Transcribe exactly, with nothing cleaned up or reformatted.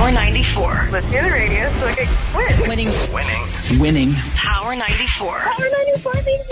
Power ninety-four. Let's do the radio so I can win. Winning. Winning. Winning. Power ninety-four. Power ninety-four, baby.